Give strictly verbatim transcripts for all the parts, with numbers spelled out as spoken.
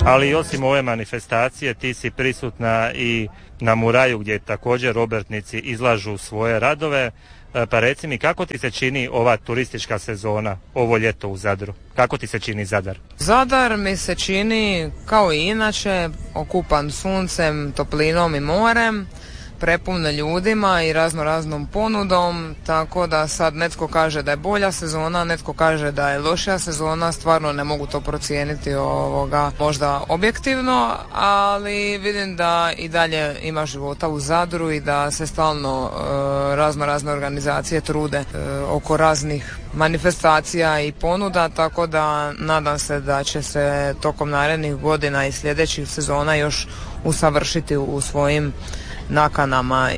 Ali osim ove manifestacije ti si prisutna i na Muraju gdje također obrtnici izlažu svoje radove. Pa reci mi, kako ti se čini ova turistička sezona, ovo ljeto u Zadru? Kako ti se čini Zadar? Zadar mi se čini kao i inače, okupan suncem, toplinom i morem, prepun ljudima i razno raznom ponudom, tako da sad netko kaže da je bolja sezona, netko kaže da je lošija sezona, stvarno ne mogu to procijeniti ovoga možda objektivno, ali vidim da i dalje ima života u Zadru i da se stalno e, razno razne organizacije trude e, oko raznih manifestacija i ponuda, tako da nadam se da će se tokom narednih godina i sljedećih sezona još usavršiti u svojim nakanama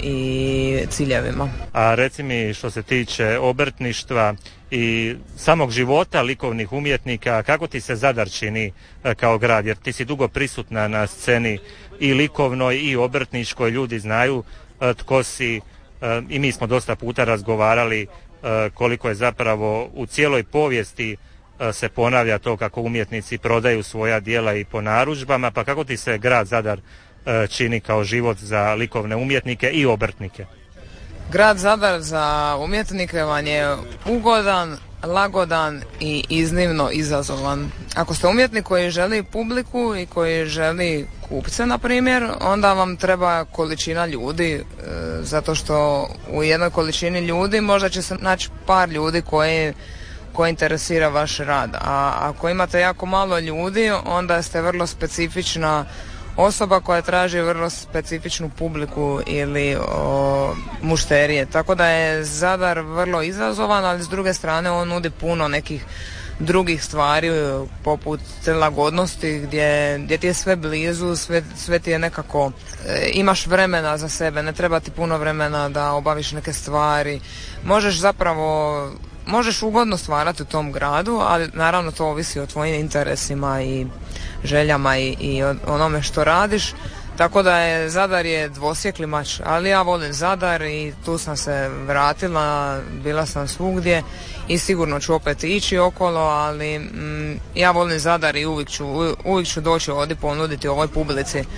i ciljevima. A reci mi, što se tiče obrtništva i samog života likovnih umjetnika, kako ti se Zadar čini kao grad? Jer ti si dugo prisutna na sceni i likovnoj i obrtničkoj, ljudi znaju tko si i mi smo dosta puta razgovarali koliko je zapravo u cijeloj povijesti se ponavlja to kako umjetnici prodaju svoja djela i po narudžbama, pa kako ti se grad Zadar čini kao život za likovne umjetnike i obrtnike? Grad Zadar za umjetnike vam je ugodan, lagodan i iznimno izazovan. Ako ste umjetnik koji želi publiku i koji želi kupce, na primjer, onda vam treba količina ljudi, e, zato što u jednoj količini ljudi možda će se naći par ljudi koji koji interesira vaš rad. A ako imate jako malo ljudi, onda ste vrlo specifična osoba koja traži vrlo specifičnu publiku ili o, mušterije. Tako da je Zadar vrlo izazovan, ali s druge strane on nudi puno nekih drugih stvari poput lagodnosti gdje, gdje ti je sve blizu, sve, sve ti je nekako, e, imaš vremena za sebe, ne treba ti puno vremena da obaviš neke stvari. Možeš zapravo Možeš ugodno stvarati u tom gradu, ali naravno to ovisi o tvojim interesima i željama i, i onome što radiš. Tako da je Zadar je dvosjekli mač, ali ja volim Zadar i tu sam se vratila, bila sam svugdje i sigurno ću opet ići okolo, ali mm, ja volim Zadar i uvijek ću, uvijek ću doći ovdje ponuditi ovoj publici e,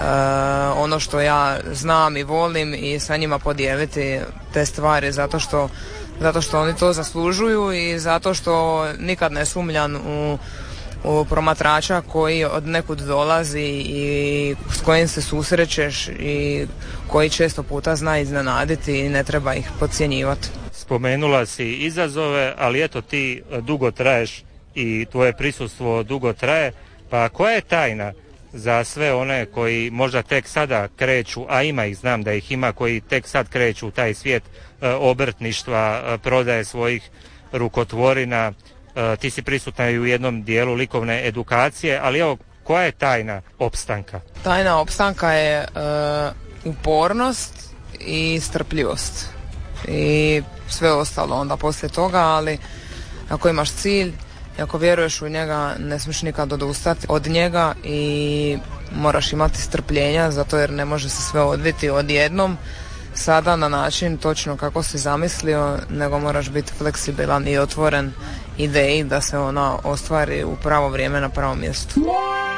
ono što ja znam i volim i sa njima podijeliti te stvari, zato što zato što oni to zaslužuju i zato što nikad ne sumnjam u, u promatrača koji od nekud dolazi i s kojim se susrećeš i koji često puta zna iznenaditi i ne treba ih podcjenjivati. Spomenula si izazove, ali eto ti dugo traješ i tvoje prisustvo dugo traje, pa koja je tajna za sve one koji možda tek sada kreću, a ima ih, znam da ih ima, koji tek sad kreću u taj svijet e, obrtništva, e, prodaje svojih rukotvorina, e, ti si prisutna i u jednom dijelu likovne edukacije, ali evo, koja je tajna opstanka? Tajna opstanka je e, upornost i strpljivost i sve ostalo onda poslije toga, ali ako imaš cilj, ako vjeruješ u njega, ne smiješ nikad odustati od njega i moraš imati strpljenja, zato jer ne može se sve odviti odjednom sada na način točno kako si zamislio, nego moraš biti fleksibilan i otvoren ideji da se ona ostvari u pravo vrijeme na pravom mjestu.